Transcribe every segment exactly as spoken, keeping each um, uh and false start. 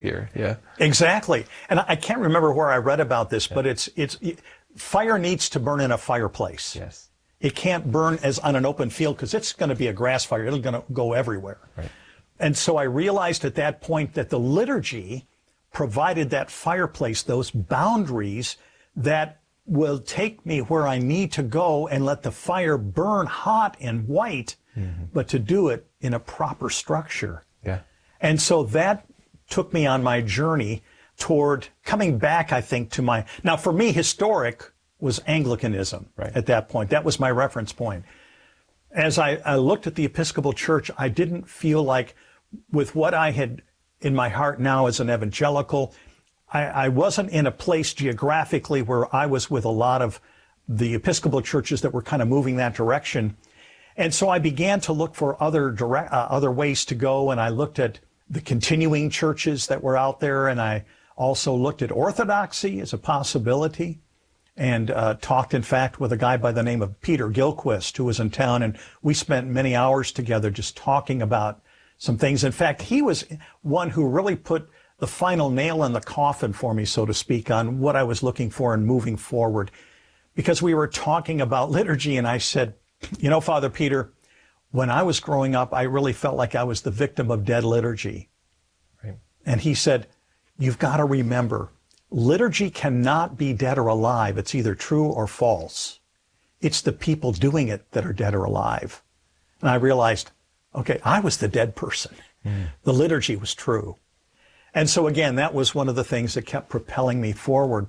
here. Yeah. Exactly. And I can't remember where I read about this, yeah. but it's, it's, fire needs to burn in a fireplace. Yes. It can't burn as on an open field because it's going to be a grass fire. It's going to go everywhere. Right. And so I realized at that point that the liturgy provided that fireplace, those boundaries that will take me where I need to go and let the fire burn hot and white, mm-hmm. but to do it in a proper structure. Yeah. And so that took me on my journey toward coming back, I think, to my, now for me, historic was Anglicanism right. at that point. That was my reference point. As I, I looked at the Episcopal Church, I didn't feel like with what I had in my heart now as an evangelical, I, I wasn't in a place geographically where I was with a lot of the Episcopal churches that were kind of moving that direction. And so I began to look for other direct, uh, other ways to go. And I looked at the continuing churches that were out there. And I also looked at orthodoxy as a possibility. And uh, talked, in fact, with a guy by the name of Peter Gilquist, who was in town, and we spent many hours together just talking about some things. In fact, he was one who really put the final nail in the coffin for me, so to speak, on what I was looking for and moving forward. Because we were talking about liturgy, and I said, you know, Father Peter, when I was growing up, I really felt like I was the victim of dead liturgy. Right. And he said, you've got to remember, liturgy cannot be dead or alive. It's either true or false. It's the people doing it that are dead or alive. And I realized, okay, I was the dead person. Mm. The liturgy was true. And so again, that was one of the things that kept propelling me forward.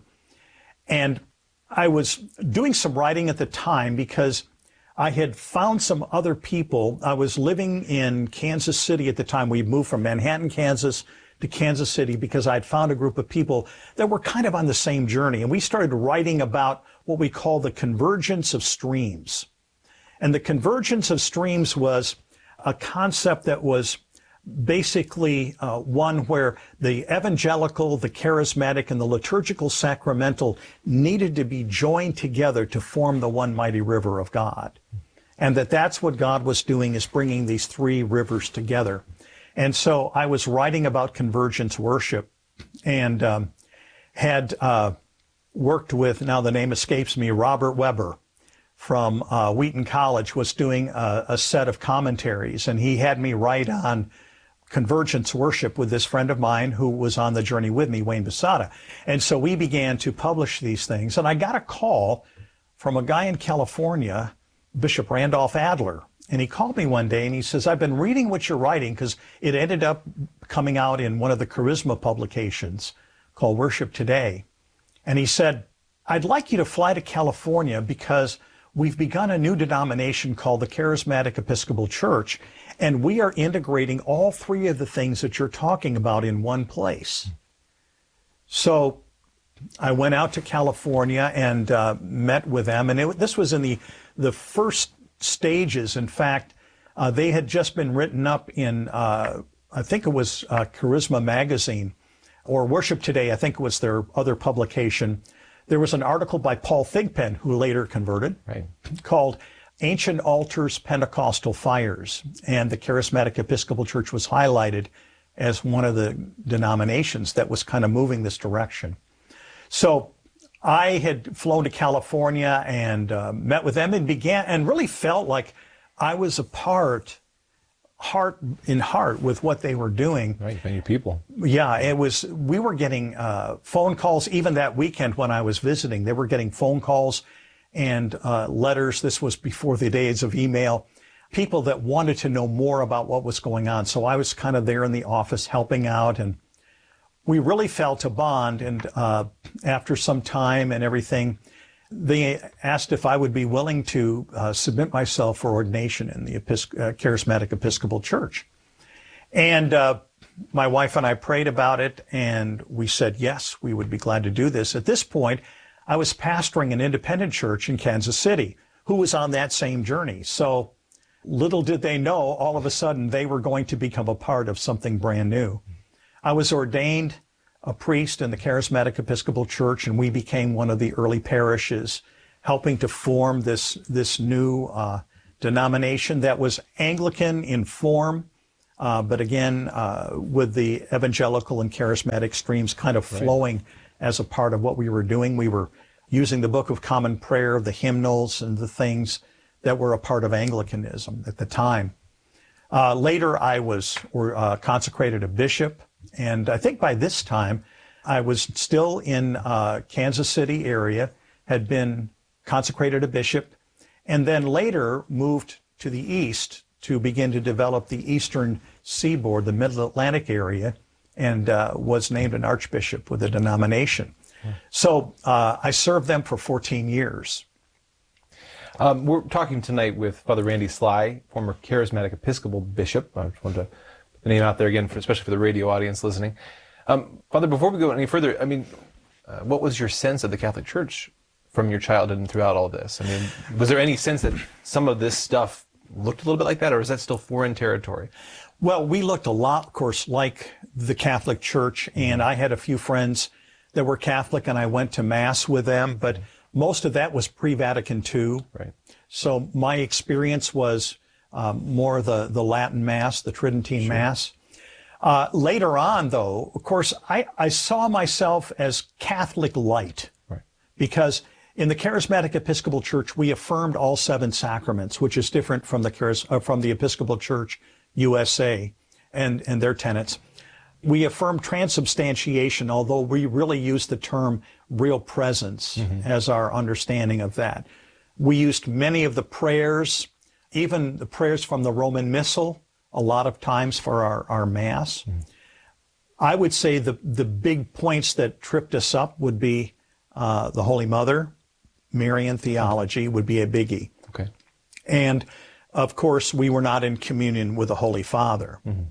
And I was doing some writing at the time because I had found some other people. I was living in Kansas City at the time. We moved from Manhattan, Kansas to Kansas City because I'd found a group of people that were kind of on the same journey. And we started writing about what we call the convergence of streams. And the convergence of streams was a concept that was basically uh, one where the evangelical, the charismatic, and the liturgical sacramental needed to be joined together to form the one mighty river of God. And that that's what God was doing, is bringing these three rivers together. And so I was writing about convergence worship and um, had uh, worked with, now the name escapes me, Robert Weber from uh, Wheaton College was doing a, a set of commentaries. And he had me write on convergence worship with this friend of mine who was on the journey with me, Wayne Basada. And so we began to publish these things. And I got a call from a guy in California, Bishop Randolph Adler. And he called me one day and he says, I've been reading what you're writing, because it ended up coming out in one of the Charisma publications called Worship Today. And he said, I'd like you to fly to California because we've begun a new denomination called the Charismatic Episcopal Church, and we are integrating all three of the things that you're talking about in one place. So I went out to California and uh, met with them, and it, this was in the, the first stages. In fact, uh, they had just been written up in, uh, I think it was uh, Charisma Magazine, or Worship Today, I think it was their other publication. There was an article by Paul Thigpen, who later converted, right, called Ancient Altars, Pentecostal Fires. And the Charismatic Episcopal Church was highlighted as one of the denominations that was kind of moving this direction. So I had flown to California and uh, met with them and began, and really felt like I was a part, heart in heart, with what they were doing. Right, many people. Yeah, it was, we were getting uh, phone calls even that weekend when I was visiting. They were getting phone calls and uh, letters. This was before the days of email. People that wanted to know more about what was going on. So I was kind of there in the office helping out, and we really felt a bond. And uh, after some time and everything, they asked if I would be willing to uh, submit myself for ordination in the Episc- uh, Charismatic Episcopal Church. And uh, my wife and I prayed about it, and we said, yes, we would be glad to do this. At this point, I was pastoring an independent church in Kansas City who was on that same journey. So little did they know, all of a sudden, they were going to become a part of something brand new. I was ordained a priest in the Charismatic Episcopal Church, and we became one of the early parishes, helping to form this, this new uh, denomination that was Anglican in form, Uh, but again, uh, with the evangelical and charismatic streams kind of flowing right. as a part of what we were doing, we were using the Book of Common Prayer, the hymnals, and the things that were a part of Anglicanism at the time. Uh, later, I was or, uh, consecrated a bishop, and I think by this time, I was still in uh, Kansas City area, had been consecrated a bishop, and then later moved to the east to begin to develop the eastern seaboard, the middle Atlantic area, and uh, was named an archbishop with a denomination. Hmm. So uh, I served them for fourteen years. Um, we're talking tonight with Father Randy Sly, former charismatic Episcopal bishop. I just wanted to put the name out there again, for, especially for the radio audience listening. Um, Father, before we go any further, I mean, uh, what was your sense of the Catholic Church from your childhood and throughout all this? I mean, was there any sense that some of this stuff looked a little bit like that, or is that still foreign territory? Well, we looked a lot, of course, like the Catholic Church, and I had a few friends that were Catholic, and I went to Mass with them, but most of that was pre-Vatican two. Right. So my experience was um, more the, the Latin Mass, the Tridentine sure. Mass. Uh, later on, though, of course, I, I saw myself as Catholic light, right. because in the Charismatic Episcopal Church, we affirmed all seven sacraments, which is different from the Charis, uh, from the Episcopal Church U S A and, and their tenets. We affirmed transubstantiation, although we really used the term real presence mm-hmm. as our understanding of that. We used many of the prayers, even the prayers from the Roman Missal, a lot of times for our, our Mass. Mm. I would say the, the big points that tripped us up would be uh, the Holy Mother, Marian theology would be a biggie. Okay. And, of course, we were not in communion with the Holy Father. Mm-hmm.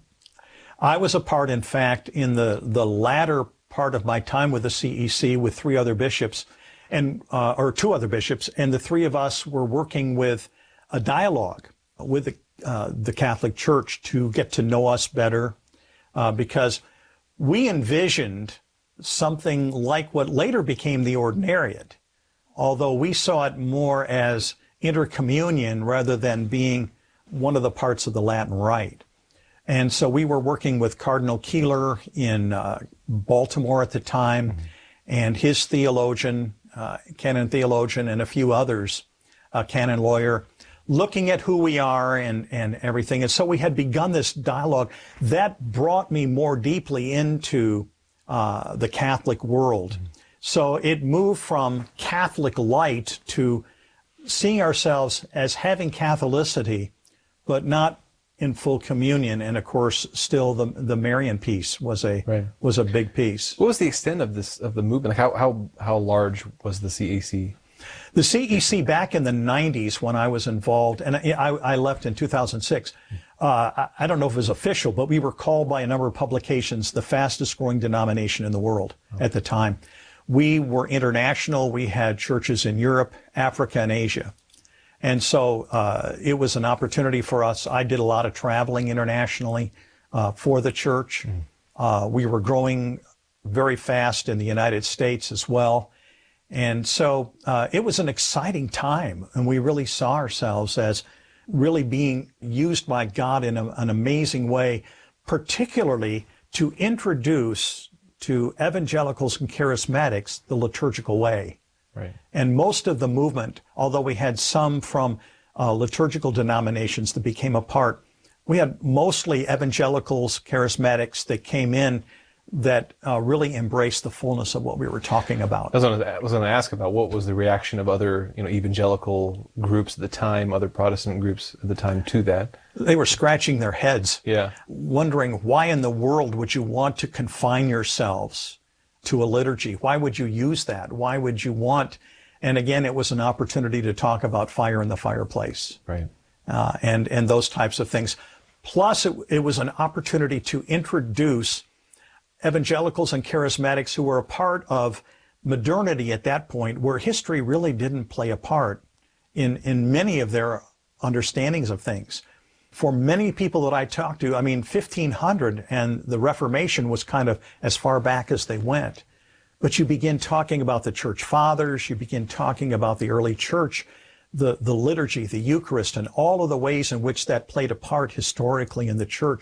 I was a part, in fact, in the, the latter part of my time with the C E C with three other bishops, and uh, or two other bishops, and the three of us were working with a dialogue with the Uh, the Catholic Church to get to know us better, uh, because we envisioned something like what later became the Ordinariate, although we saw it more as intercommunion rather than being one of the parts of the Latin Rite. And so we were working with Cardinal Keeler in uh, Baltimore at the time, mm-hmm. and his theologian, uh, canon theologian, and a few others, uh, canon lawyer, looking at who we are and, and everything. And so we had begun this dialogue that brought me more deeply into uh, the Catholic world. Mm-hmm. So it moved from Catholic light to seeing ourselves as having Catholicity, but not in full communion. And of course, still the the Marian piece was a right. was a big piece. What was the extent of this of the movement? Like how how how large was the C E C? The C E C back in the nineties when I was involved, and I, I left in two thousand six, uh, I don't know if it was official, but we were called by a number of publications the fastest growing denomination in the world oh. at the time. We were international. We had churches in Europe, Africa, and Asia. And so uh, it was an opportunity for us. I did a lot of traveling internationally uh, for the church. Mm. Uh, we were growing very fast in the United States as well. And so uh, it was an exciting time, and we really saw ourselves as really being used by God in a, an amazing way, particularly to introduce to evangelicals and charismatics the liturgical way. Right. And most of the movement, although we had some from uh, liturgical denominations that became a part, we had mostly evangelicals, charismatics that came in that uh, really embraced the fullness of what we were talking about. I was going to ask about what was the reaction of other, you know, evangelical groups at the time, other Protestant groups at the time to that. They were scratching their heads, yeah, wondering why in the world would you want to confine yourselves to a liturgy? Why would you use that? Why would you want? And again, it was an opportunity to talk about fire in the fireplace, right? Uh, and and those types of things. Plus, it, it was an opportunity to introduce evangelicals and charismatics who were a part of modernity at that point, where history really didn't play a part in, in many of their understandings of things. For many people that I talked to, I mean, fifteen hundred and the Reformation was kind of as far back as they went. But you begin talking about the church fathers, you begin talking about the early church, the, the liturgy, the Eucharist, and all of the ways in which that played a part historically in the church.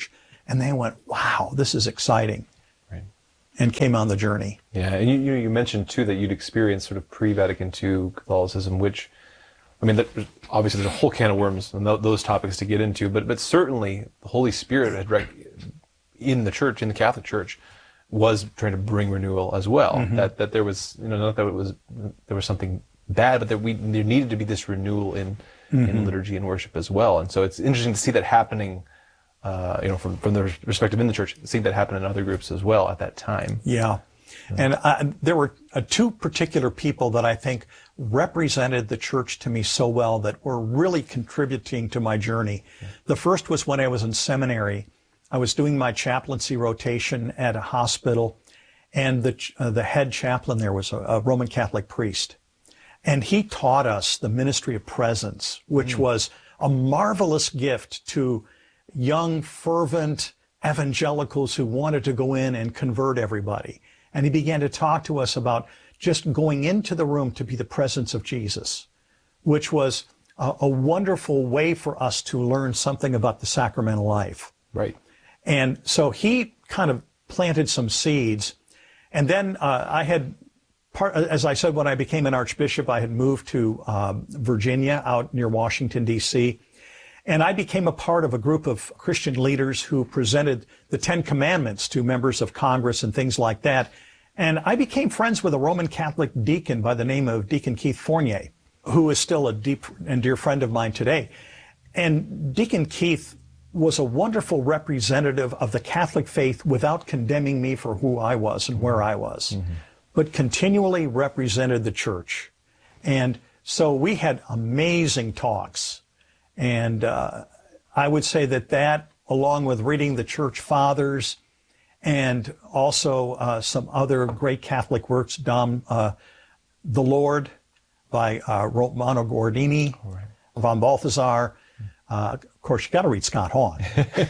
and they went, wow, this is exciting. Right. And came on the journey. Yeah, and you, you, you mentioned too that you'd experienced sort of pre-Vatican two Catholicism, which, I mean, that, obviously there's a whole can of worms and th- those topics to get into, but but certainly the Holy Spirit had rec- in the church, in the Catholic Church, was trying to bring renewal as well. Mm-hmm. That that there was, you know, not that it was there was something bad, but that we there needed to be this renewal in mm-hmm. in liturgy and worship as well. And so it's interesting to see that happening. Uh, you know, from from the perspective in the church, seeing that happen in other groups as well at that time. Yeah, yeah. and uh, there were uh, two particular people that I think represented the church to me so well that were really contributing to my journey. Yeah. The first was when I was in seminary. I was doing my chaplaincy rotation at a hospital, and the uh, the head chaplain there was a, a Roman Catholic priest, and he taught us the ministry of presence, which mm. was a marvelous gift to young, fervent evangelicals who wanted to go in and convert everybody. And he began to talk to us about just going into the room to be the presence of Jesus, which was a, a wonderful way for us to learn something about the sacramental life. Right. And so he kind of planted some seeds. And then uh, I had, part, as I said, when I became an archbishop, I had moved to um, Virginia, out near Washington, D C, and I became a part of a group of Christian leaders who presented the Ten Commandments to members of Congress and things like that. And I became friends with a Roman Catholic deacon by the name of Deacon Keith Fournier, who is still a deep and dear friend of mine today. And Deacon Keith was a wonderful representative of the Catholic faith without condemning me for who I was and where I was, mm-hmm. but continually represented the church. And so we had amazing talks. And uh, I would say that that, along with reading the Church Fathers and also uh, some other great Catholic works, Dom, uh, The Lord by uh, Romano Guardini, right. von Balthasar. Uh, of course, you got to read Scott Hahn,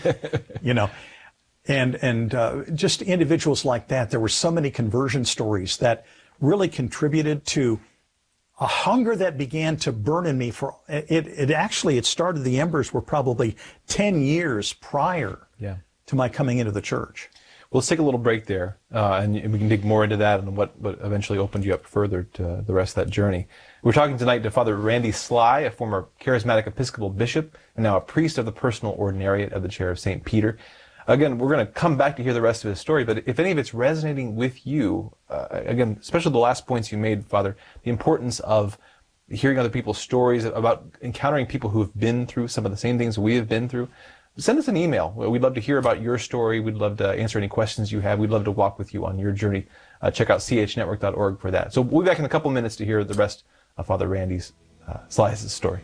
you know, and and uh, just individuals like that. There were so many conversion stories that really contributed to a hunger that began to burn in me. For it, it actually, it started, the embers were probably ten years prior yeah. to my coming into the church. Well, let's take a little break there, uh, and we can dig more into that and what, what eventually opened you up further to the rest of that journey. We're talking tonight to Father Randy Sly, a former charismatic Episcopal bishop and now a priest of the Personal Ordinariate of the Chair of Saint Peter. Again, we're going to come back to hear the rest of his story, but if any of it's resonating with you, uh, again, especially the last points you made, Father, the importance of hearing other people's stories, about encountering people who have been through some of the same things we have been through, send us an email. We'd love to hear about your story. We'd love to answer any questions you have. We'd love to walk with you on your journey. Uh, check out c h network dot org for that. So we'll be back in a couple minutes to hear the rest of Father Randy's uh, Sly's story.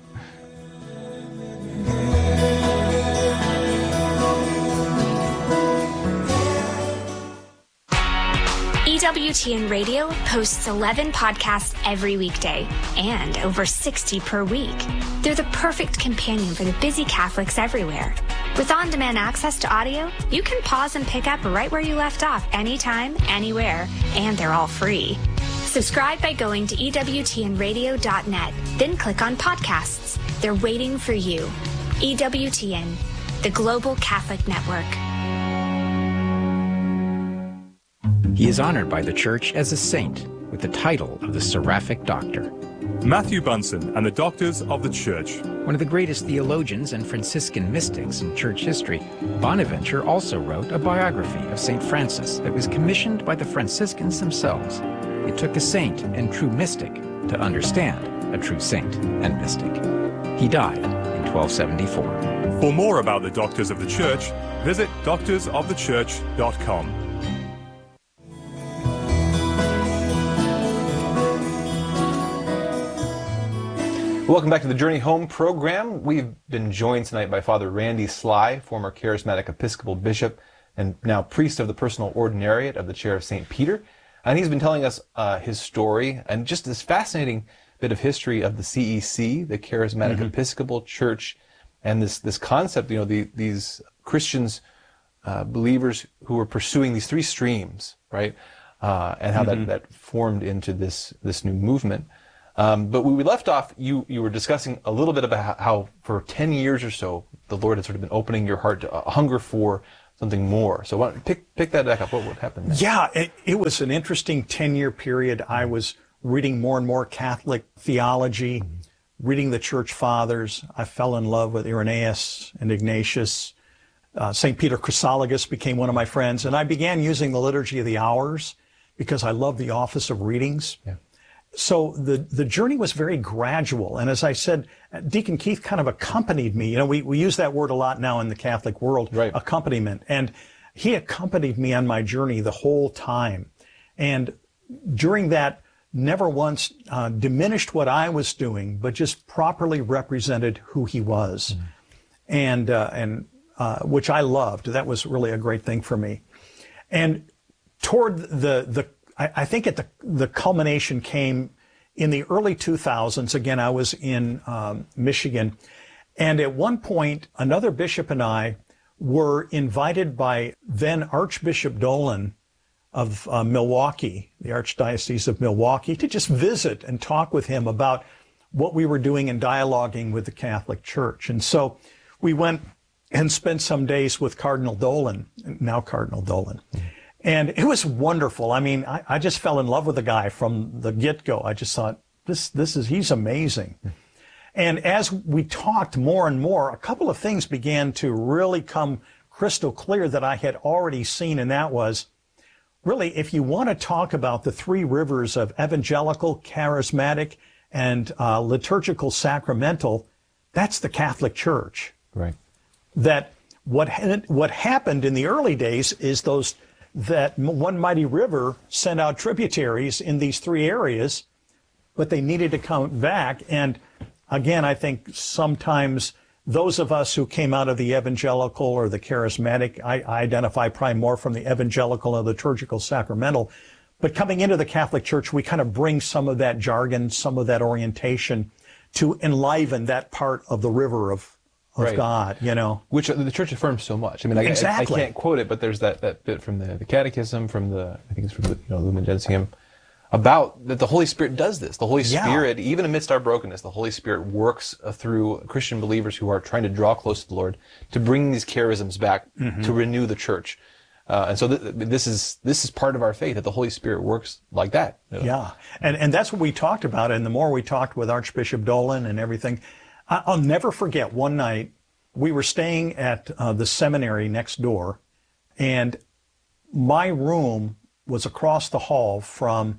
E W T N Radio posts eleven podcasts every weekday and over sixty per week. They're the perfect companion for the busy Catholics everywhere. With on-demand access to audio, you can pause and pick up right where you left off anytime, anywhere, and they're all free. Subscribe by going to E W T N radio dot net, then click on podcasts. They're waiting for you. E W T N, the Global Catholic Network. He is honored by the Church as a saint with the title of the Seraphic Doctor. Matthew Bunson and the Doctors of the Church. One of the greatest theologians and Franciscan mystics in church history, Bonaventure also wrote a biography of Saint Francis that was commissioned by the Franciscans themselves. It took a saint and true mystic to understand a true saint and mystic. He died in twelve seventy-four. For more about the Doctors of the Church, visit doctors of the church dot com. Welcome back to the Journey Home program. We've been joined tonight by Father Randy Sly, former charismatic Episcopal bishop and now priest of the Personal Ordinariate of the Chair of Saint Peter. And he's been telling us uh, his story and just this fascinating bit of history of the C E C, the Charismatic mm-hmm. Episcopal Church, and this this concept, you know, the, these Christians, uh, believers who were pursuing these three streams, right? Uh, and how mm-hmm. that, that formed into this this new movement. Um, but when we left off, you, you were discussing a little bit about how for ten years or so, the Lord had sort of been opening your heart to a hunger for something more. So why don't you pick pick that back up. What what happened there? Yeah, it, it was an interesting ten-year period. I was reading more and more Catholic theology, reading the Church Fathers. I fell in love with Irenaeus and Ignatius. Uh, Saint Peter Chrysologus became one of my friends, and I began using the Liturgy of the Hours because I love the office of readings. Yeah. So the, the journey was very gradual. And as I said, Deacon Keith kind of accompanied me. You know, we, we use that word a lot now in the Catholic world, right. accompaniment. And he accompanied me on my journey the whole time. And during that, never once uh, diminished what I was doing, but just properly represented who he was. Mm. And, uh, and, uh, which I loved. That was really a great thing for me. And toward the, the, I, I think at the, the culmination came in the early two thousands. Again, I was in um, Michigan. And at one point, another bishop and I were invited by then Archbishop Dolan of uh, Milwaukee, the Archdiocese of Milwaukee, to just visit and talk with him about what we were doing and dialoguing with the Catholic Church. And so we went and spent some days with Cardinal Dolan, now Cardinal Dolan. Mm-hmm. And it was wonderful. I mean, I, I just fell in love with the guy from the get-go. I just thought, this, this is, he's amazing. Mm-hmm. And as we talked more and more, a couple of things began to really come crystal clear that I had already seen, and that was, really, if you want to talk about the three rivers of evangelical, charismatic, and uh, liturgical sacramental, that's the Catholic Church. Right. That what ha- what happened in the early days is those that one mighty river sent out tributaries in these three areas, but they needed to come back. And again, I think sometimes those of us who came out of the evangelical or the charismatic, I, I identify probably more from the evangelical and liturgical sacramental, but coming into the Catholic Church, we kind of bring some of that jargon, some of that orientation to enliven that part of the river of, of right. God, you know. Which the Church affirms so much. I mean, I, exactly. I, I can't quote it, but there's that, that bit from the, the Catechism, from the, I think it's from the, you know, Lumen Gentium, about that the Holy Spirit does this. The Holy Spirit, yeah. even amidst our brokenness, the Holy Spirit works uh, through Christian believers who are trying to draw close to the Lord to bring these charisms back, mm-hmm. to renew the church. Uh, and so th- this is this is part of our faith, that the Holy Spirit works like that. You know? Yeah, and and that's what we talked about. And the more we talked with Archbishop Dolan and everything, I- I'll never forget one night we were staying at uh, the seminary next door, and my room was across the hall from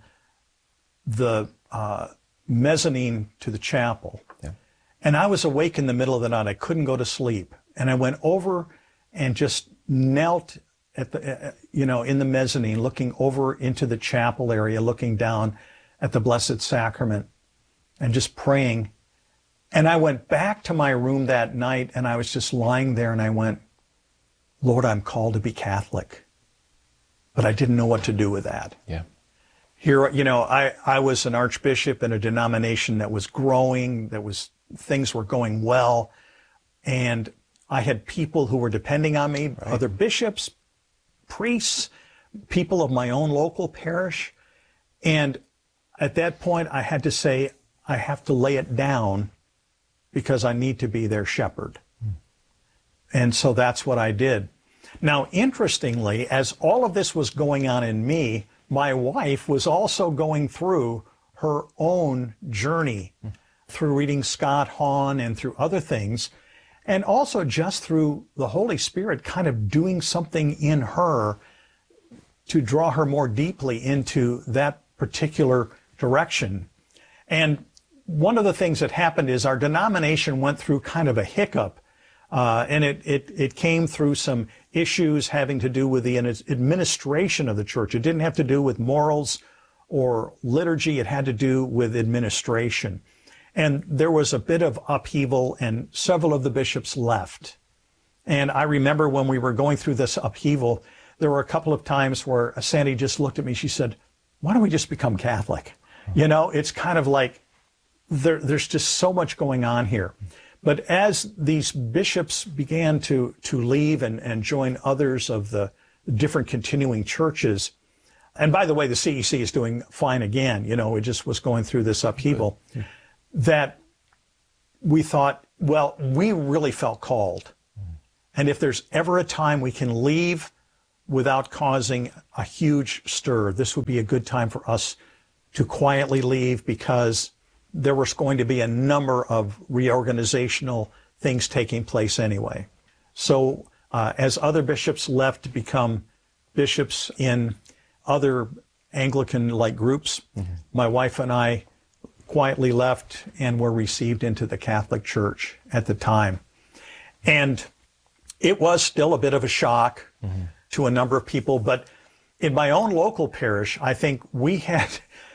the uh, mezzanine to the chapel. Yeah. And I was awake in the middle of the night. I couldn't go to sleep. And I went over and just knelt at the, uh, you know, in the mezzanine, looking over into the chapel area, looking down at the Blessed Sacrament and just praying. And I went back to my room that night and I was just lying there and I went, Lord, I'm called to be Catholic. But I didn't know what to do with that. Yeah. Here, you know, I, I was an archbishop in a denomination that was growing, that was, things were going well, and I had people who were depending on me, right. other bishops, priests, people of my own local parish, and at that point I had to say, I have to lay it down because I need to be their shepherd. Mm. And so that's what I did. Now, interestingly, as all of this was going on in me, my wife was also going through her own journey through reading Scott Hahn and through other things, and also just through the Holy Spirit kind of doing something in her to draw her more deeply into that particular direction. And one of the things that happened is our denomination went through kind of a hiccup, uh, and it, it, it came through some issues having to do with the administration of the church. It didn't have to do with morals or liturgy. It had to do with administration. And there was a bit of upheaval, and several of the bishops left. And I remember when we were going through this upheaval, there were a couple of times where Sandy just looked at me. She said, why don't we just become Catholic? You know, it's kind of like there, there's just so much going on here. But as these bishops began to, to leave and, and join others of the different continuing churches, and by the way, the C E C is doing fine again, you know, it just was going through this upheaval, yeah. that we thought, well, we really felt called. And if there's ever a time we can leave without causing a huge stir, this would be a good time for us to quietly leave, because there was going to be a number of reorganizational things taking place anyway. So uh, as other bishops left to become bishops in other Anglican-like groups, mm-hmm. my wife and I quietly left and were received into the Catholic Church at the time. And it was still a bit of a shock mm-hmm. to a number of people, but in my own local parish, I think we had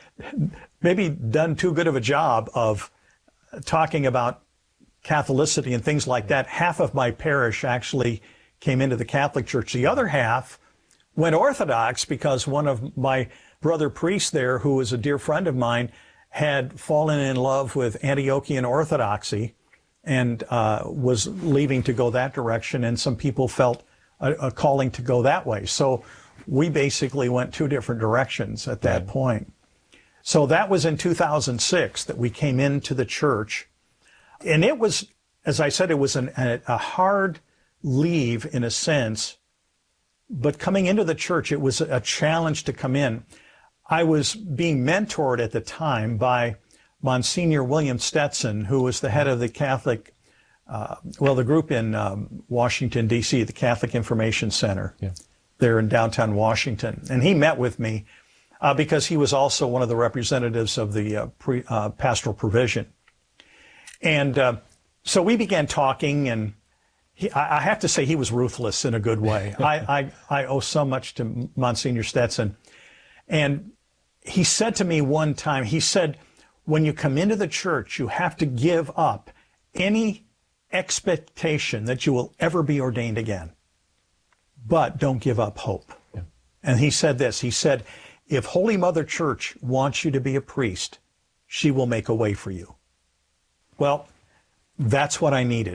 maybe done too good of a job of talking about Catholicity and things like that. Half of my parish actually came into the Catholic Church. The other half went Orthodox because one of my brother priests there, who was a dear friend of mine, had fallen in love with Antiochian Orthodoxy and uh, was leaving to go that direction, and some people felt a, a calling to go that way. So we basically went two different directions at that right. point. So that was in two thousand six that we came into the church. And it was, as I said, it was an, a, a hard leave in a sense, but coming into the church, it was a challenge to come in. I was being mentored at the time by Monsignor William Stetson, who was the head of the Catholic, uh, well, the group in um, Washington, D C, the Catholic Information Center, yeah. there in downtown Washington. And he met with me uh, because he was also one of the representatives of the uh, pre, uh, pastoral provision. And uh, so we began talking, and he, I, I have to say he was ruthless in a good way. I, I, I owe so much to Monsignor Stetson. And he said to me one time, he said, when you come into the church, you have to give up any expectation that you will ever be ordained again. But don't give up hope. Yeah. And he said this, he said, if Holy Mother Church wants you to be a priest, she will make a way for you. Well, that's what I needed,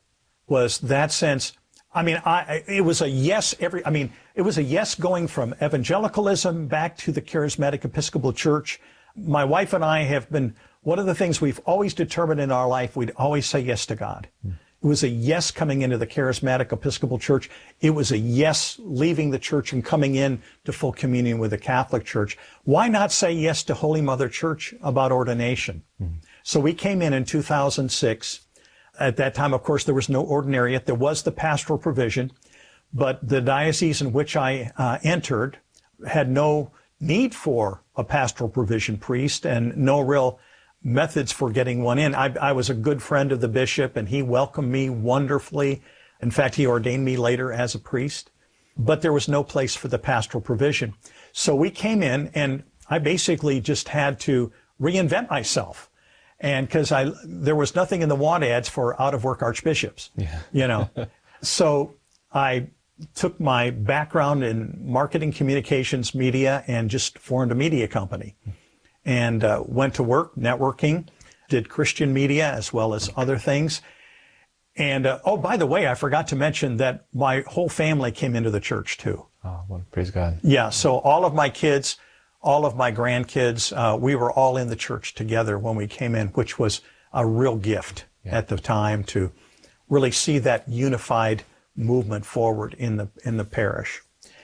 was that sense. I mean, I, it was a yes every, I mean, it was a yes going from evangelicalism back to the Charismatic Episcopal Church. My wife and I have been, one of the things we've always determined in our life, we'd always say yes to God. Mm. It was a yes coming into the Charismatic Episcopal Church. It was a yes leaving the church and coming in to full communion with the Catholic Church. Why not say yes to Holy Mother Church about ordination? Mm. So we came in in two thousand six. At that time, of course, there was no ordinariate. There was the pastoral provision, but the diocese in which I uh, entered had no need for a pastoral provision priest and no real methods for getting one in. I, I was a good friend of the bishop, and he welcomed me wonderfully. In fact, he ordained me later as a priest, but there was no place for the pastoral provision. So we came in, and I basically just had to reinvent myself. And because I, there was nothing in the want ads for out-of-work archbishops, yeah. you know. So I took my background in marketing, communications, media, and just formed a media company. And uh, went to work networking, did Christian media as well as other things. And, uh, oh, by the way, I forgot to mention that my whole family came into the church too. Oh, well, praise God. Yeah, so all of my kids, all of my grandkids, uh, we were all in the church together when we came in, which was a real gift yeah. at the time to really see that unified movement forward in the in the parish.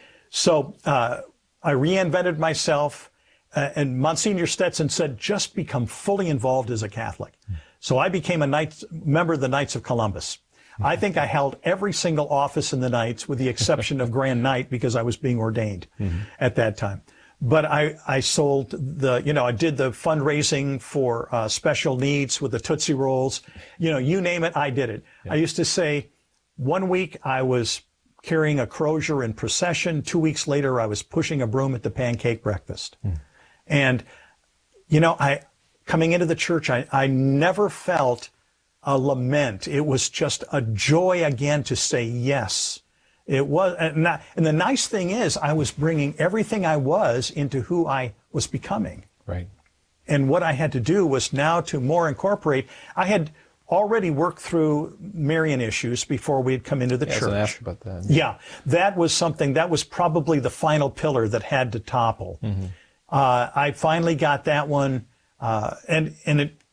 So uh, I reinvented myself, uh, and Monsignor Stetson said, just become fully involved as a Catholic. Mm. So I became a Knights, member of the Knights of Columbus. Mm-hmm. I think I held every single office in the Knights with the exception of Grand Knight because I was being ordained mm-hmm. at that time. But I, I sold the, you know, I did the fundraising for uh, special needs with the Tootsie Rolls. You know, you name it, I did it. Yeah. I used to say, one week I was carrying a crozier in procession. Two weeks later, I was pushing a broom at the pancake breakfast. Mm. And, you know, I, coming into the church, I, I never felt a lament. It was just a joy again to say yes. It was, and, not, and the nice thing is, I was bringing everything I was into who I was becoming. Right. And what I had to do was now to more incorporate. I had already worked through Marian issues before we had come into the yeah, church. I was gonna ask about that. Yeah, that was something, that was probably the final pillar that had to topple. Mm-hmm. Uh, I finally got that one, uh, and, and it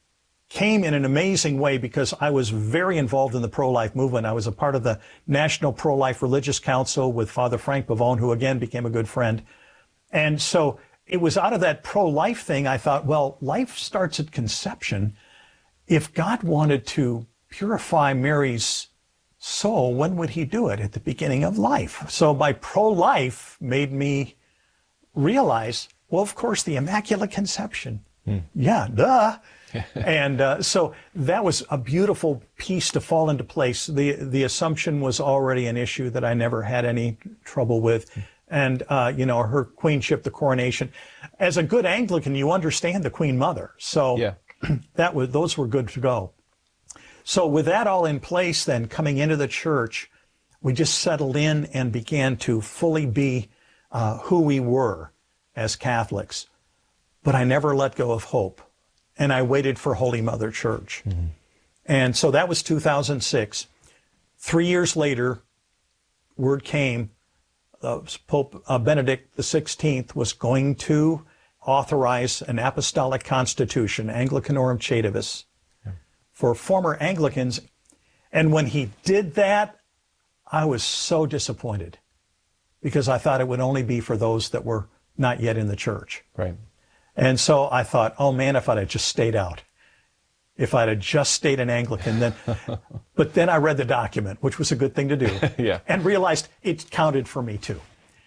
came in an amazing way because I was very involved in the pro-life movement. I was a part of the National Pro-Life Religious Council with Father Frank Pavone, who again became a good friend. And so it was out of that pro-life thing, I thought, well, life starts at conception. If God wanted to purify Mary's soul, when would he do it? At the beginning of life. So my pro-life made me realize, well, of course, the Immaculate Conception. Mm. Yeah, duh. And uh, so that was a beautiful piece to fall into place. The the Assumption was already an issue that I never had any trouble with. And, uh, you know, her queenship, the coronation. As a good Anglican, you understand the Queen Mother. So yeah. that was, those were good to go. So with that all in place, then coming into the church, we just settled in and began to fully be uh, who we were as Catholics. But I never let go of hope. And I waited for Holy Mother Church. Mm-hmm. And so that was two thousand six. Three years later, word came, uh, Pope uh, Benedict the sixteenth was going to authorize an apostolic constitution, Anglicanorum Cetevis, yeah. for former Anglicans. And when he did that, I was so disappointed because I thought it would only be for those that were not yet in the church. Right. And so I thought, oh man, if I'd have just stayed out, if I'd have just stayed an Anglican, then, but then I read the document, which was a good thing to do, yeah. and realized it counted for me too.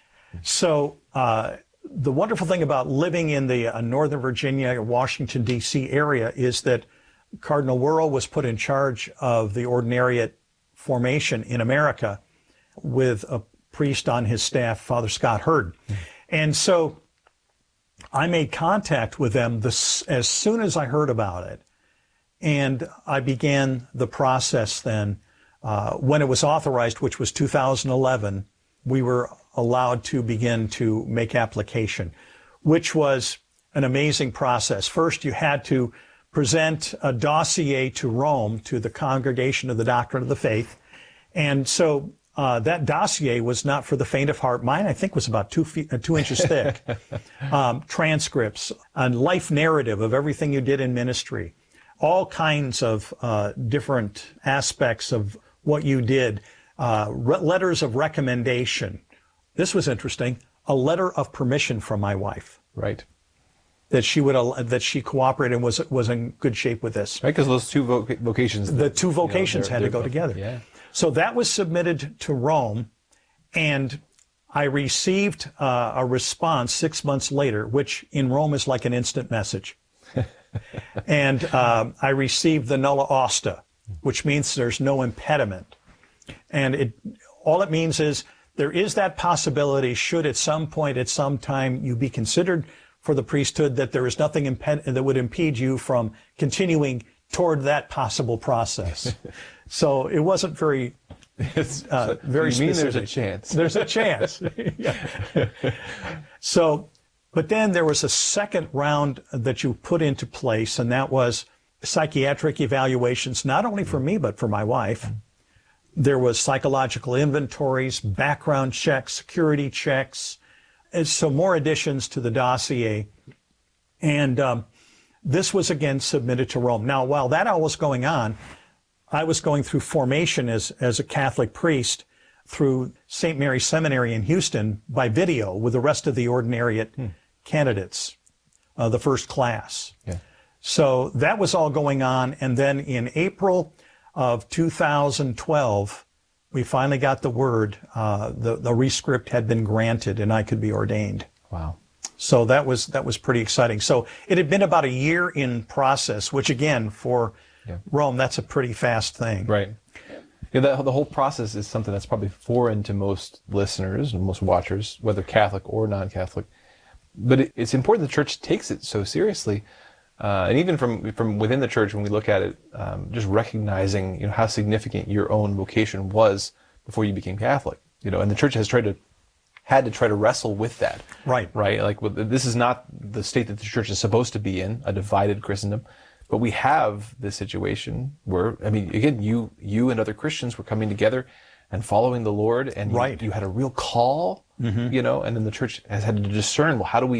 So uh, the wonderful thing about living in the uh, Northern Virginia, Washington, D C area is that Cardinal Wuerl was put in charge of the ordinariate formation in America with a priest on his staff, Father Scott Hurd. Mm-hmm. And so I made contact with them this, as soon as I heard about it. And I began the process then. Uh, when it was authorized, which was two thousand eleven, we were allowed to begin to make application, which was an amazing process. First, you had to present a dossier to Rome, to the Congregation of the Doctrine of the Faith. And so Uh, that dossier was not for the faint of heart. Mine, I think, was about two feet, uh, two inches thick. um, transcripts, a life narrative of everything you did in ministry, all kinds of uh, different aspects of what you did, uh, re- letters of recommendation. This was interesting. A letter of permission from my wife. Right. That she would uh, that she cooperated and was was in good shape with this. Right, because those two voc- vocations. The two vocations you know, had to go together. Yeah. So that was submitted to Rome, and I received uh, a response six months later, which in Rome is like an instant message. And uh, I received the nulla osta, which means there's no impediment. And it all it means is there is that possibility, should at some point, at some time, you be considered for the priesthood, that there is nothing imped- that would impede you from continuing toward that possible process. So it wasn't very, uh, very you mean specific. There's a chance. There's a chance. Yeah. So, but then there was a second round that you put into place, and that was psychiatric evaluations, not only for me, but for my wife. There was psychological inventories, background checks, security checks, and so more additions to the dossier. And um, this was again submitted to Rome. Now, while that all was going on, I was going through formation as, as a Catholic priest through Saint Mary's Seminary in Houston by video with the rest of the ordinariate hmm. candidates, uh, the first class. Yeah. So that was all going on. And then in April of two thousand twelve, we finally got the word, uh, the, the rescript had been granted and I could be ordained. Wow. So that was, that was pretty exciting. So it had been about a year in process, which again, for yeah. Rome, that's a pretty fast thing. Right. Yeah, that, the whole process is something that's probably foreign to most listeners and most watchers, whether Catholic or non-Catholic. But it, it's important the church takes it so seriously. Uh, and even from from within the church, when we look at it, um, just recognizing, you know, how significant your own vocation was before you became Catholic, you know, and the church has tried to, had to try to wrestle with that. Right. Right. Like, this is not the state that the church is supposed to be in, a divided Christendom. But we have this situation where, I mean, again, you you and other Christians were coming together and following the Lord, and you, right. you had a real call, mm-hmm. you know, and then the church has had to discern, well, how do we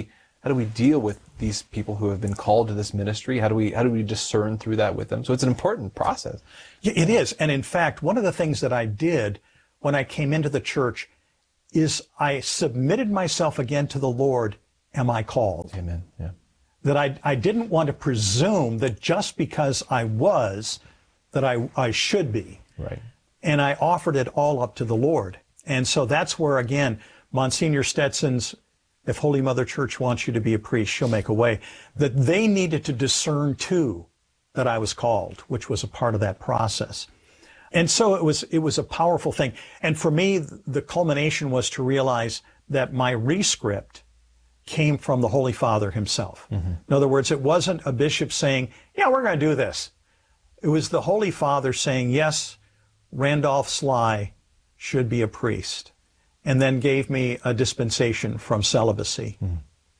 how do we deal with these people who have been called to this ministry? How do we how do we discern through that with them? So it's an important process. Yeah, it is. And in fact, one of the things that I did when I came into the church is I submitted myself again to the Lord. Am I called? Amen. Yeah. That I, I didn't want to presume that just because I was, that I, I should be. Right. And I offered it all up to the Lord. And so that's where, again, Monsignor Stetson's, if Holy Mother Church wants you to be a priest, she'll make a way, that they needed to discern too that I was called, which was a part of that process. And so it was, it was a powerful thing. And for me, the culmination was to realize that my rescript came from the Holy Father himself. Mm-hmm. In other words, it wasn't a bishop saying, yeah, we're going to do this. It was the Holy Father saying, yes, Randolph Sly should be a priest, and then gave me a dispensation from celibacy. Mm.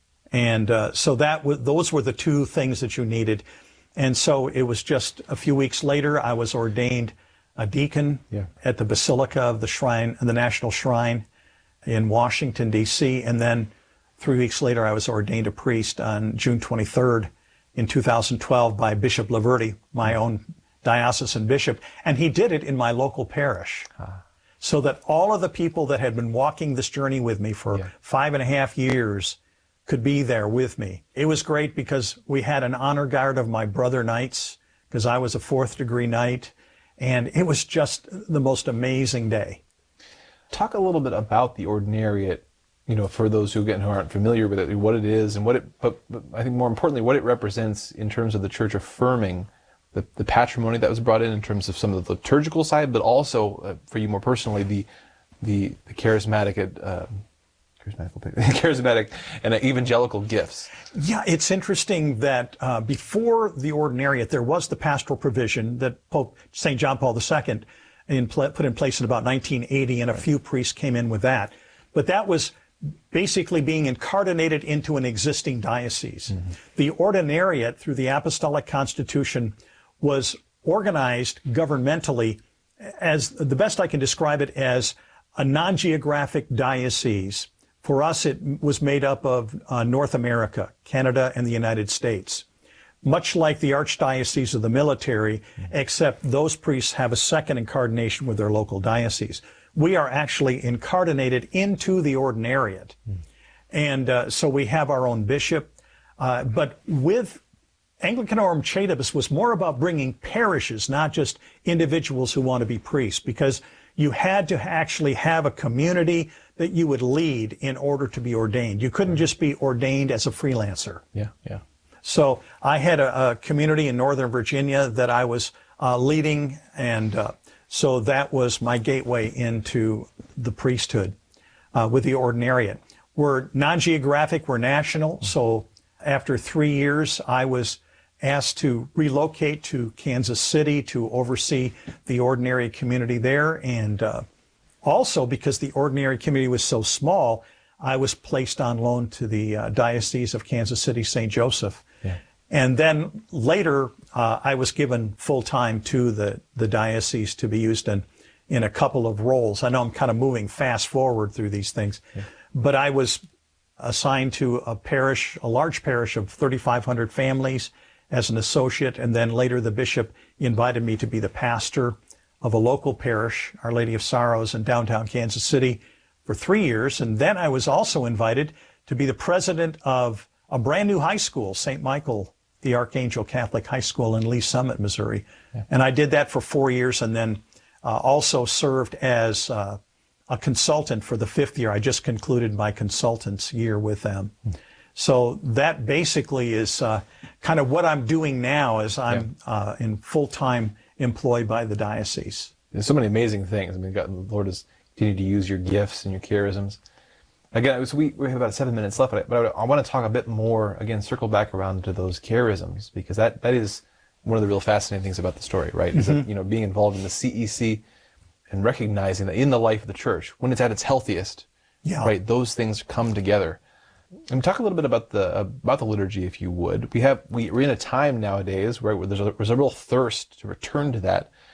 And uh, so that w- those were the two things that you needed. And so it was just a few weeks later, I was ordained a deacon yeah. at the Basilica of the Shrine, the National Shrine in Washington, D C And then three weeks later, I was ordained a priest on June twenty-third in two thousand twelve by Bishop Laverty, my own diocesan bishop. And he did it in my local parish. Ah. So that all of the people that had been walking this journey with me for yeah. five and a half years could be there with me. It was great because we had an honor guard of my brother knights, because I was a fourth degree knight, and it was just the most amazing day. Talk a little bit about the ordinariate, you know, for those who, again, who aren't familiar with it, what it is and what it, but, but I think more importantly, what it represents in terms of the church affirming The, the patrimony that was brought in in terms of some of the liturgical side, but also uh, for you more personally, the the, the charismatic, uh, charismatic, charismatic and evangelical gifts. Yeah, it's interesting that uh, before the ordinariate, there was the pastoral provision that Pope Saint John Paul the Second in, put in place in about nineteen eighty, and a few priests came in with that. But that was basically being incarnated into an existing diocese. Mm-hmm. The ordinariate, through the Apostolic Constitution, was organized governmentally as, the best I can describe it, as a non-geographic diocese. For us, it was made up of uh, North America, Canada, and the United States. Much like the Archdiocese of the military, mm-hmm. except those priests have a second incarnation with their local diocese. We are actually incarnated into the ordinariate. Mm-hmm. And uh, so we have our own bishop. Uh, but with Anglicanorum Coetibus was more about bringing parishes, not just individuals who want to be priests, because you had to actually have a community that you would lead in order to be ordained. You couldn't just be ordained as a freelancer. Yeah, yeah. So I had a, a community in Northern Virginia that I was uh, leading, and uh, so that was my gateway into the priesthood uh, with the ordinariate. We're non-geographic, we're national, so after three years, I was asked to relocate to Kansas City to oversee the ordinary community there. And uh, also, because the ordinary community was so small, I was placed on loan to the uh, Diocese of Kansas City, Saint Joseph. Yeah. And then later, uh, I was given full-time to the, the diocese to be used in, in a couple of roles. I know I'm kind of moving fast forward through these things, yeah. but I was assigned to a parish, a large parish of thirty-five hundred families as an associate, and then later the bishop invited me to be the pastor of a local parish, Our Lady of Sorrows, in downtown Kansas City for three years. And then I was also invited to be the president of a brand new high school, Saint Michael the Archangel Catholic High School in Lee Summit, Missouri. Yeah. And I did that for four years and then uh, also served as uh, a consultant for the fifth year. I just concluded my consultant's year with them. Mm. So that basically is uh, kind of what I'm doing now as I'm yeah. uh, in full-time employed by the diocese. There's so many amazing things. I mean, God, the Lord has continued to use your gifts and your charisms. Again, so we, we have about seven minutes left, but I, but I want to talk a bit more, again, circle back around to those charisms, because that, that is one of the real fascinating things about the story, right? Mm-hmm. Is that, you know, being involved in the C E C and recognizing that in the life of the church, when it's at its healthiest, yeah. right, those things come together. And talk a little bit about the about the liturgy, if you would. We have we, we're in a time nowadays where there's a, there's a real thirst to return to that.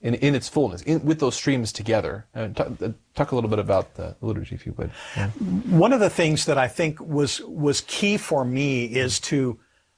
in, in its fullness, in, with those streams together. Uh, talk, uh, talk a little bit about the liturgy, if you would. Yeah. One of the things that I think was was key for me is to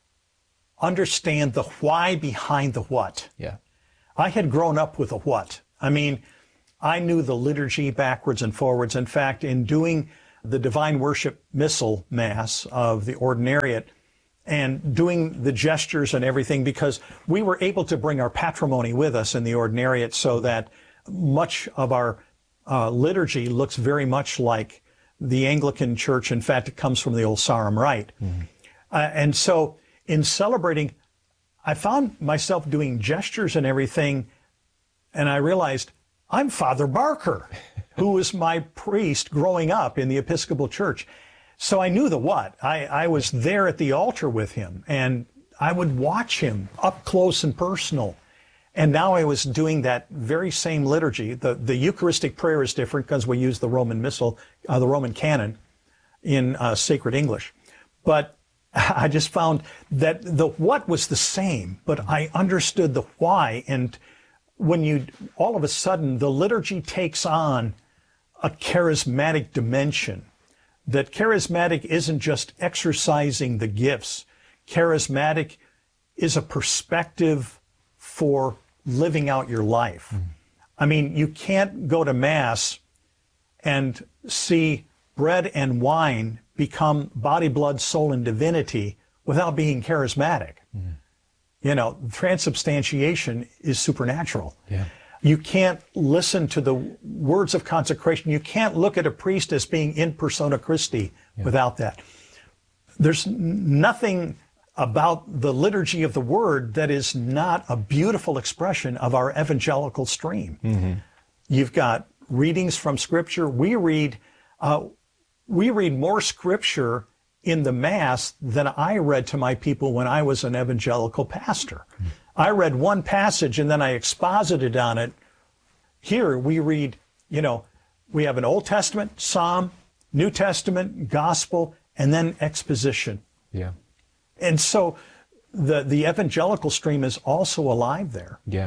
understand the why behind the what. Yeah. I had grown up with a what. I mean, I knew the liturgy backwards and forwards. In fact, in doing the Divine Worship Missal Mass of the Ordinariate and doing the gestures and everything, because we were able to bring our patrimony with us in the Ordinariate, so that much of our uh, liturgy looks very much like the Anglican Church. In fact, it comes from the old Sarum Rite. Mm-hmm. Uh, and so in celebrating, I found myself doing gestures and everything, and I realized I'm Father Barker, who was my priest growing up in the Episcopal Church. So I knew the what. I, I was there at the altar with him, and I would watch him up close and personal. And now I was doing that very same liturgy. The, the Eucharistic prayer is different because we use the Roman Missal, uh, the Roman canon in uh, sacred English. But I just found that the what was the same, but I understood the why. And when you, all of a sudden, the liturgy takes on a charismatic dimension. That charismatic isn't just exercising the gifts. Charismatic is a perspective for living out your life. Mm. I mean, you can't go to Mass and see bread and wine become body, blood, soul, and divinity without being charismatic. Mm. You know, transubstantiation is supernatural. Yeah. You can't listen to the words of consecration. You can't look at a priest as being in persona Christi yeah. without that. There's nothing about the liturgy of the Word that is not a beautiful expression of our evangelical stream. Mm-hmm. You've got readings from Scripture. We read, uh, we read more Scripture in the Mass than I read to my people when I was an evangelical pastor. Mm-hmm. I read one passage and then I exposited on it. Here we read, you know, we have an Old Testament, Psalm, New Testament, Gospel, and then exposition. Yeah. And so the the evangelical stream is also alive there. Yeah.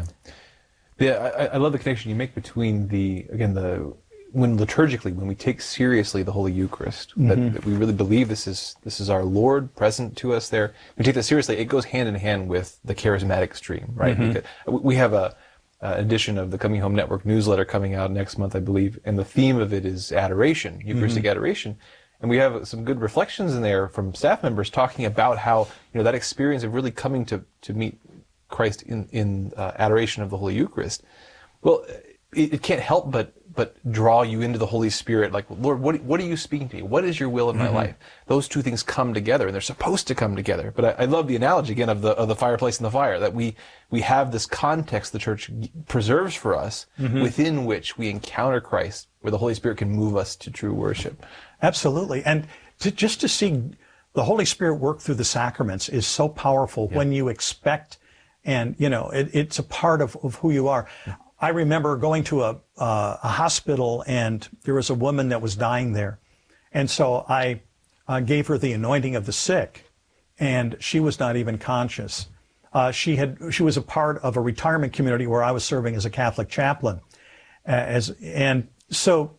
Yeah, I, I love the connection you make between the, again, the, when liturgically, when we take seriously the Holy Eucharist, mm-hmm. that, that we really believe this is this is our Lord present to us there. We take that seriously. It goes hand in hand with the charismatic stream, right? Mm-hmm. Because we have a, a edition of the Coming Home Network newsletter coming out next month, I believe, and the theme of it is adoration, Eucharistic mm-hmm. adoration. And we have some good reflections in there from staff members talking about how, you know, that experience of really coming to to meet Christ in in uh, adoration of the Holy Eucharist. Well, it, it can't help but but draw you into the Holy Spirit. Like, Lord, what what are you speaking to me? What is your will in my mm-hmm. life? Those two things come together, and they're supposed to come together. But I, I love the analogy again of the of the fireplace and the fire. That we we have this context the Church preserves for us, mm-hmm. within which we encounter Christ, where the Holy Spirit can move us to true worship. Absolutely, and to, just to see the Holy Spirit work through the sacraments is so powerful yeah. when you expect, and you know, it, it's a part of, of who you are. Yeah. I remember going to a, uh, a hospital, and there was a woman that was dying there. And so I uh, gave her the anointing of the sick, and she was not even conscious. Uh, she had she was a part of a retirement community where I was serving as a Catholic chaplain. Uh, as and so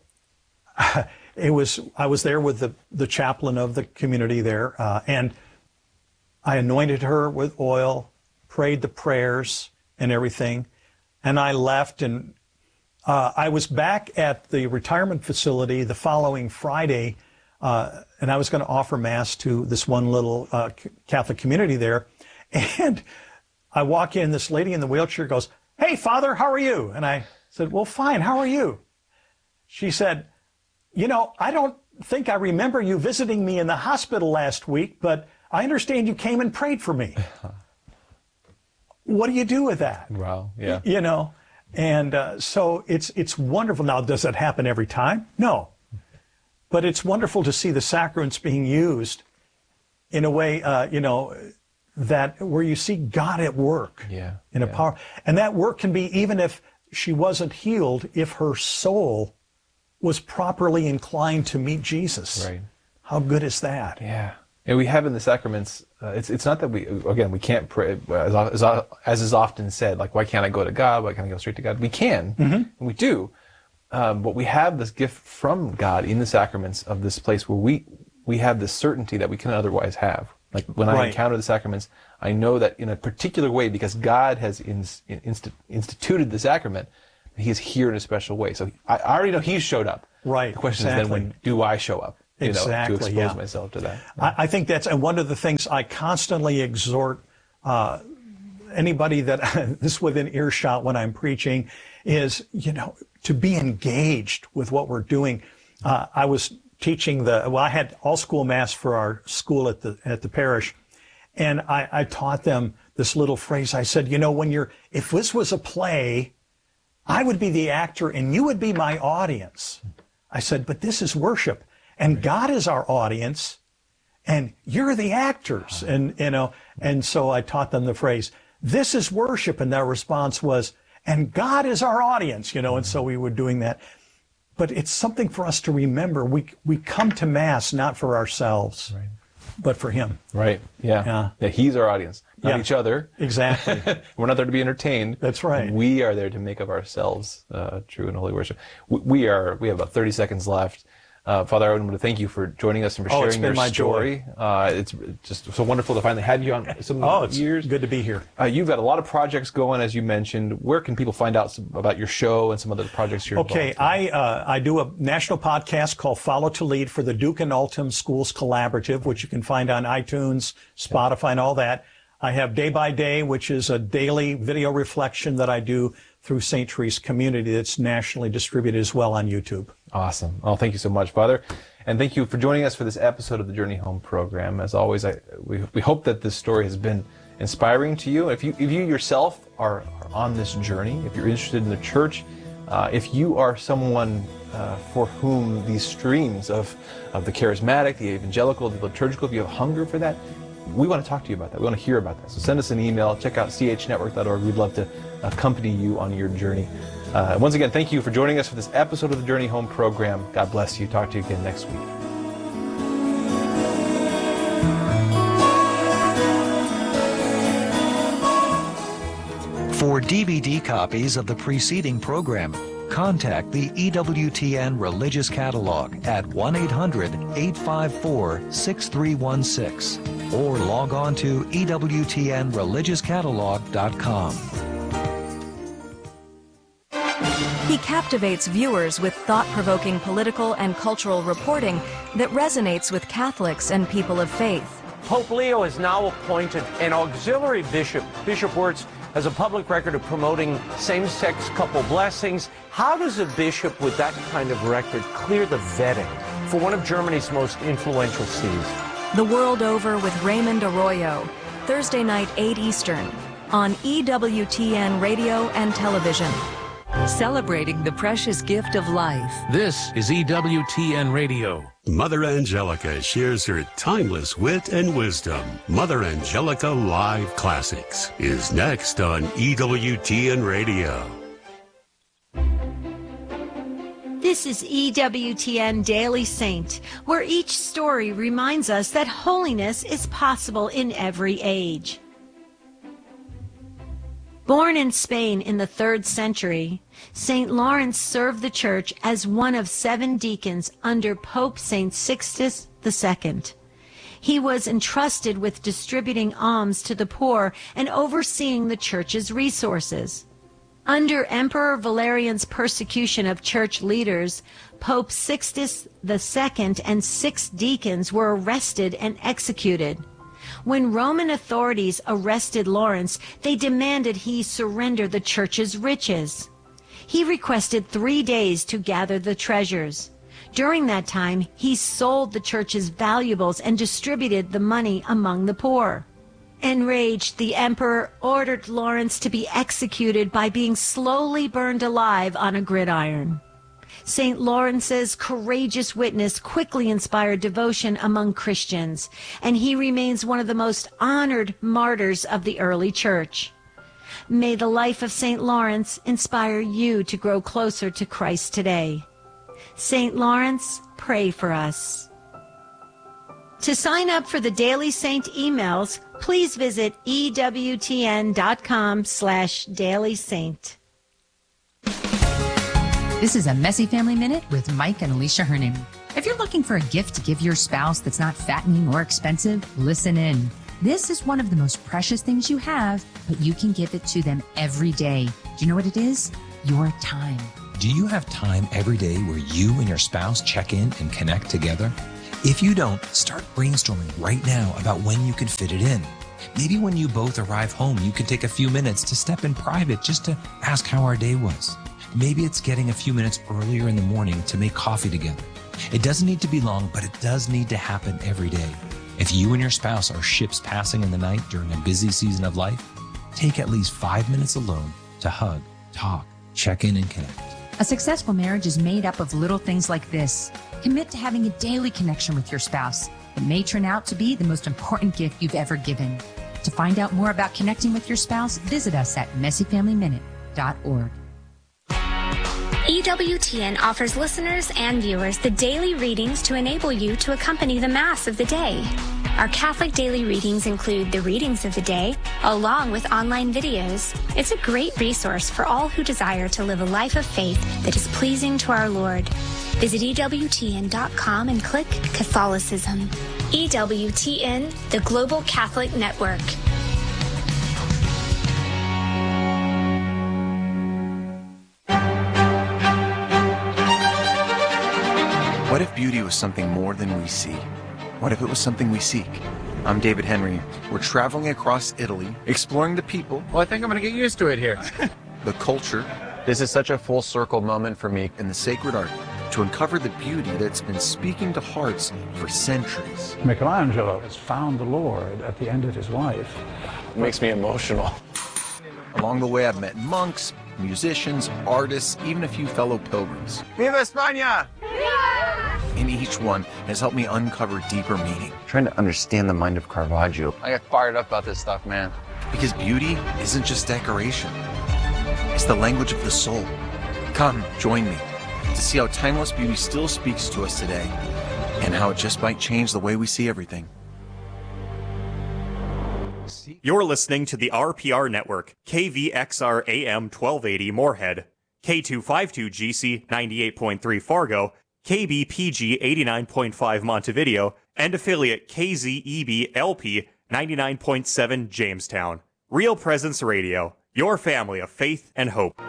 it was I was there with the, the chaplain of the community there, uh, and I anointed her with oil, prayed the prayers and everything. And I left, and uh, I was back at the retirement facility the following Friday, uh, and I was going to offer Mass to this one little uh, Catholic community there. And I walk in, this lady in the wheelchair goes, "Hey, Father, how are you?" And I said, "Well, fine, how are you?" She said, "You know, I don't think I remember you visiting me in the hospital last week, but I understand you came and prayed for me." What do you do with that? Wow, yeah. You know, and uh, so it's it's wonderful. Now, does that happen every time? No. But it's wonderful to see the sacraments being used in a way, uh, you know, that where you see God at work yeah, in a yeah. power. And that work can be, even if she wasn't healed, if her soul was properly inclined to meet Jesus. Right. How good is that? Yeah. And we have in the sacraments, uh, it's it's not that we, again, we can't pray, as, as, as is often said, like, why can't I go to God? Why can't I go straight to God? We can, mm-hmm. and we do. Um, but we have this gift from God in the sacraments of this place where we, we have this certainty that we can otherwise have. Like, when right. I encounter the sacraments, I know that in a particular way, because God has in, inst, instituted the sacrament, He is here in a special way. So I, I already know He's showed up. Right. The question exactly. is then, when do I show up? You exactly. know, to expose yeah. myself to that. I, I think that's, and one of the things I constantly exhort uh, anybody that is within earshot when I'm preaching is, you know, to be engaged with what we're doing. Uh, I was teaching the, well, I had all school mass for our school at the at the parish, and I, I taught them this little phrase. I said, you know, when you're, if this was a play, I would be the actor and you would be my audience. I said, but this is worship. And God is our audience, and you're the actors. And, you know, and so I taught them the phrase, this is worship. And their response was, and God is our audience, you know, and so we were doing that. But it's something for us to remember. We, we come to Mass not for ourselves, right. but for Him. Right. Yeah. Yeah. yeah He's our audience, not yeah. each other. Exactly. We're not there to be entertained. That's right. We are there to make of ourselves uh, true and holy worship. We, we are. We have about thirty seconds left. Uh, Father, I want to thank you for joining us and for oh, sharing your my story. Uh, it's just so wonderful to finally have you on some oh, it's years. Good to be here. Uh, you've got a lot of projects going, as you mentioned. Where can people find out some, about your show and some other projects you're okay, involved in? I uh, I do a national podcast called Follow to Lead for the Duke and Altum Schools Collaborative, which you can find on iTunes, Spotify, and all that. I have Day by Day, which is a daily video reflection that I do through Saint Therese Community that's nationally distributed as well on YouTube. Awesome. Oh, thank you so much, Father. And thank you for joining us for this episode of the Journey Home program. As always, I, we, we hope that this story has been inspiring to you. If you, if you yourself are, are on this journey, if you're interested in the church, uh, if you are someone uh, for whom these streams of, of the charismatic, the evangelical, the liturgical, if you have hunger for that, we want to talk to you about that. We want to hear about that. So send us an email. Check out c h network dot org. We'd love to accompany you on your journey. Uh, once again, thank you for joining us for this episode of the Journey Home program. God bless you. Talk to you again next week. For D V D copies of the preceding program, contact the E W T N Religious Catalog at one eight hundred, eight five four, six three one six or log on to E W T N religious catalog dot com. He captivates viewers with thought-provoking political and cultural reporting that resonates with Catholics and people of faith. Pope Leo has now appointed an auxiliary bishop. Bishop Wirtz has a public record of promoting same-sex couple blessings. How does a bishop with that kind of record clear the vetting for one of Germany's most influential sees? The World Over with Raymond Arroyo, Thursday night, eight Eastern, on E W T N Radio and Television. Celebrating the precious gift of life. This is E W T N Radio. Mother Angelica shares her timeless wit and wisdom. Mother Angelica Live Classics is next on E W T N Radio. This is E W T N Daily Saint, where each story reminds us that holiness is possible in every age. Born in Spain in the third century, Saint Lawrence served the Church as one of seven deacons under Pope Saint Sixtus the Second. He was entrusted with distributing alms to the poor and overseeing the Church's resources. Under Emperor Valerian's persecution of church leaders, Pope Sixtus the Second and six deacons were arrested and executed. When Roman authorities arrested Lawrence, they demanded he surrender the church's riches. He requested three days to gather the treasures. During that time, he sold the church's valuables and distributed the money among the poor. Enraged, the emperor ordered Lawrence to be executed by being slowly burned alive on a gridiron. Saint Lawrence's courageous witness quickly inspired devotion among Christians, and he remains one of the most honored martyrs of the early church. May the life of Saint Lawrence inspire you to grow closer to Christ today. Saint Lawrence, pray for us. To sign up for the Daily Saint emails, please visit ewtn.com slash Daily Saint. This is a Messy Family Minute with Mike and Alicia Hernan. If you're looking for a gift to give your spouse that's not fattening or expensive, listen in. This is one of the most precious things you have, but you can give it to them every day. Do you know what it is? Your time. Do you have time every day where you and your spouse check in and connect together? If you don't, start brainstorming right now about when you can fit it in. Maybe when you both arrive home, you can take a few minutes to step in private just to ask how our day was. Maybe it's getting a few minutes earlier in the morning to make coffee together. It doesn't need to be long, but it does need to happen every day. If you and your spouse are ships passing in the night during a busy season of life, take at least five minutes alone to hug, talk, check in, and connect. A successful marriage is made up of little things like this. Commit to having a daily connection with your spouse. It may turn out to be the most important gift you've ever given. To find out more about connecting with your spouse, visit us at messy family minute dot org. E W T N offers listeners and viewers the daily readings to enable you to accompany the Mass of the day. Our Catholic daily readings include the readings of the day, along with online videos. It's a great resource for all who desire to live a life of faith that is pleasing to our Lord. Visit E W T N dot com and click Catholicism. E W T N, the Global Catholic Network. What if beauty was something more than we see? What if it was something we seek? I'm David Henry. We're traveling across Italy, exploring the people. Well, I think I'm going to get used to it here. The culture. This is such a full circle moment for me. And the sacred art to uncover the beauty that's been speaking to hearts for centuries. Michelangelo has found the Lord at the end of his life. It makes me emotional. Along the way, I've met monks, musicians, artists, even a few fellow pilgrims. Viva España! And each one has helped me uncover deeper meaning. Trying to understand the mind of Caravaggio. I get fired up about this stuff, man. Because beauty isn't just decoration. It's the language of the soul. Come, join me to see how timeless beauty still speaks to us today and how it just might change the way we see everything. You're listening to the R P R Network, K V X R A M twelve eighty Moorhead, K two fifty-two G C ninety-eight point three Fargo, K B P G eighty-nine point five Montevideo, and affiliate K Z E B L P ninety-nine point seven Jamestown. Real Presence Radio, your family of faith and hope.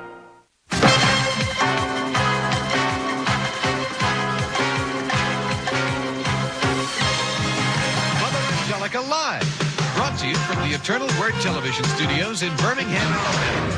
Mother Angelica Live, brought to you from the Eternal Word Television Studios in Birmingham, Alabama.